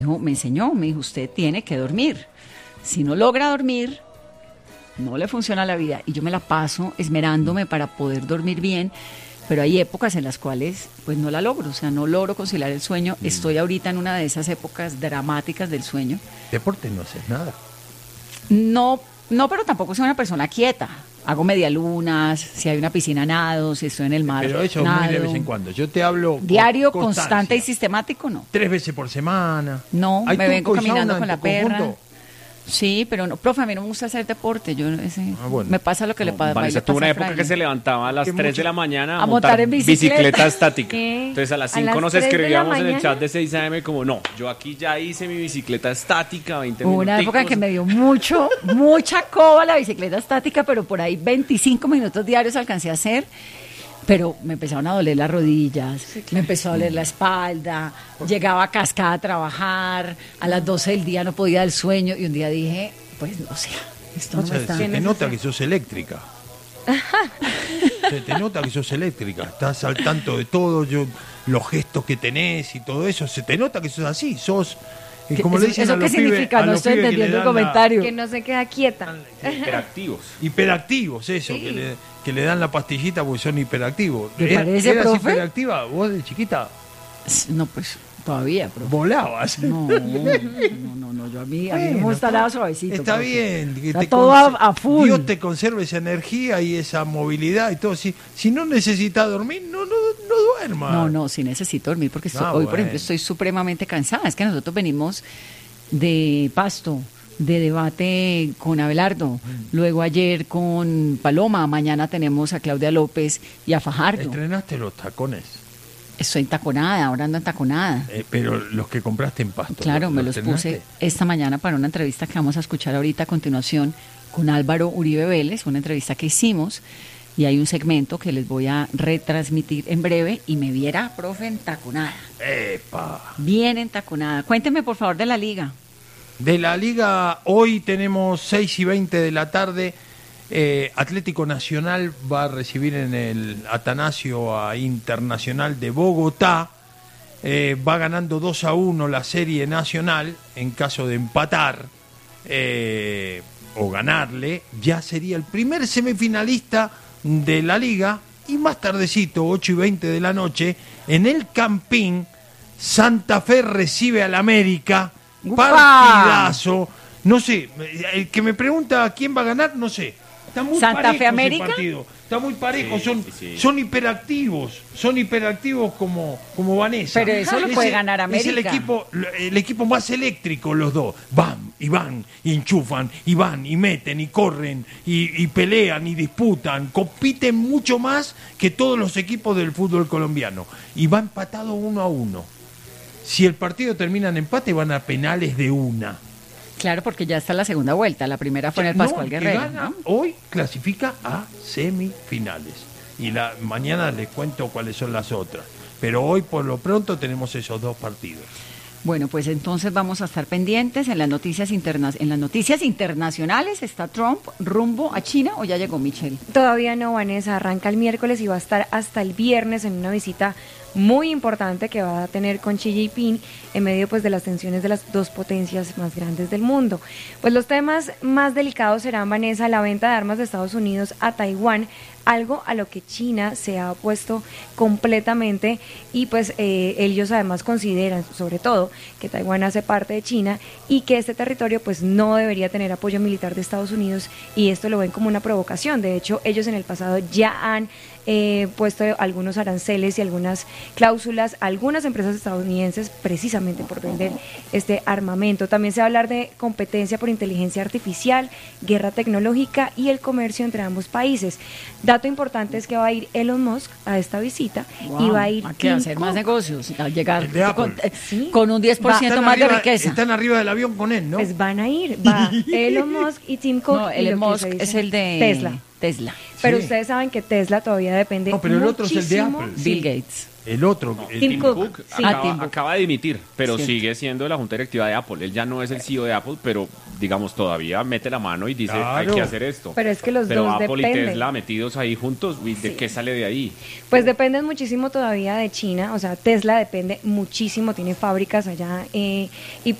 me enseñó, me dijo, usted tiene que dormir. Si no logra dormir, no le funciona la vida. Y yo me la paso esmerándome para poder dormir bien, pero hay épocas en las cuales pues no la logro, o sea, no logro conciliar el sueño. Estoy ahorita en una de esas épocas dramáticas del sueño. ¿Deporte no haces nada? No, pero tampoco soy una persona quieta. Hago medialunas, si hay una piscina nado, si estoy en el mar. Pero eso nado. muy de vez en cuando. Yo te hablo diario, con constancia. constante y sistemático, no. 3 veces por semana. No, me vengo caminando con la perra. Conjunto? Sí, pero no, profe, a mí no me gusta hacer deporte. Yo bueno. me pasa lo que le pasa. Vanessa tuvo una época que se levantaba a las 3 de la mañana a montar en bicicleta estática. ¿Qué? Entonces a las ¿A 5 las nos 3 de la escribíamos en el mañana? chat de 6 AM como, no, yo aquí ya hice mi bicicleta estática, 20 Hubo minutos. una época que me dio mucha coba la bicicleta estática, pero por ahí 25 minutos diarios alcancé a hacer. Pero me empezaron a doler las rodillas, me empezó a doler la espalda, llegaba cascada a trabajar, a las 12 del día no podía del sueño, y un día dije, pues no sé, esto no me está... Se te nota que sos eléctrica. Se te nota que sos eléctrica, estás al tanto de todo, los gestos que tenés y todo eso, se te nota que sos así, sos... como le dicen ¿Eso a qué los pibes, significa? a No los estoy pibes que entendiendo le el dan comentario. Que no se queda quieta. Hiperactivos. Hiperactivos, eso, Sí. que le dan la pastillita porque son hiperactivos. ¿Te parece, ¿Eras profe? hiperactiva? ¿Vos de chiquita No, pues todavía, pero... volabas? No, yo a mí me gusta nada suavecito. Está profe. bien. Que Está todo a full. Dios te conserve esa energía y esa movilidad y todo. Si no necesitas dormir, no duermas. No, sí necesito dormir porque hoy, bueno. por ejemplo, estoy supremamente cansada. Es que nosotros venimos de Pasto, de debate con Abelardo, luego ayer con Paloma, mañana tenemos a Claudia López y a Fajardo. Estrenaste los tacones, Estoy entaconada, ahora ando entaconada. pero los que compraste en Pasto. Claro, me los puse estrenaste? esta mañana para una entrevista que vamos a escuchar ahorita a continuación con Álvaro Uribe Vélez, una entrevista que hicimos, y hay un segmento que les voy a retransmitir en breve, y me viera, profe, entaconada. ¡Epa! Bien entaconada. Cuénteme, por favor, de la liga. De la liga, hoy tenemos 6:20 de la tarde. Atlético Nacional va a recibir en el Atanasio a Internacional de Bogotá. Va ganando 2-1 la serie nacional. En caso de empatar o ganarle, ya sería el primer semifinalista de la liga. Y más tardecito, 8:20 de la noche, en el Campín, Santa Fe recibe al América. ¡Upa! Partidazo. No sé, el que me pregunta quién va a ganar, no sé. Está muy ¿Santa parejo Fe ese América? partido. Está muy parejo, Sí. son hiperactivos como Vanessa. Pero eso lo puede ganar Es América. el equipo más eléctrico, los dos. Van, y enchufan, y van, y meten, y corren, y pelean, y disputan. Compiten mucho más que todos los equipos del fútbol colombiano. Y va empatado 1-1. Si el partido termina en empate, van a penales de una. Claro, porque ya está la segunda vuelta. La primera fue en el Pascual El que Guerrero. gana ¿no? hoy clasifica a semifinales. Y mañana les cuento cuáles son las otras. Pero hoy, por lo pronto, tenemos esos dos partidos. Bueno, pues entonces vamos a estar pendientes en las noticias internacionales. ¿Está Trump rumbo a China o ya llegó Michelle? Todavía no, Vanessa, arranca el miércoles y va a estar hasta el viernes en una visita muy importante que va a tener con Xi Jinping en medio pues de las tensiones de las dos potencias más grandes del mundo. Pues los temas más delicados serán, Vanessa, la venta de armas de Estados Unidos a Taiwán, algo a lo que China se ha opuesto completamente, y pues ellos además consideran sobre todo que Taiwán hace parte de China y que este territorio pues no debería tener apoyo militar de Estados Unidos, y esto lo ven como una provocación. De hecho, ellos en el pasado ya han puesto algunos aranceles y algunas cláusulas a algunas empresas estadounidenses precisamente por vender este armamento. También se va a hablar de competencia por inteligencia artificial, guerra tecnológica y el comercio entre ambos países. Dato importante es que va a ir Elon Musk a esta visita y va a ir ¿A qué? ¿A hacer más negocios? A llegar El de Apple. Sí. con un 10% Están más de arriba- riqueza. Están arriba del avión con él, ¿no? Pues van a ir, va Elon Musk y Tim Cook. No, y Elon lo que Musk se dice es el de Tesla. Tesla. Pero Sí. ustedes saben que Tesla todavía depende No, pero el otro es el de muchísimo- Apple. Sí. Bill Gates. El otro. Tim Cook. Sí. Tim Cook. acaba de dimitir, pero Cierto. sigue siendo de la junta directiva de Apple. Él ya no es el CEO de Apple, pero digamos todavía mete la mano y dice hay Claro. que hacer esto. Pero es que los pero dos Apple dependen. y Tesla metidos ahí juntos, ¿y de qué sale de ahí? Pues dependen muchísimo todavía de China, o sea, Tesla depende muchísimo, tiene fábricas allá y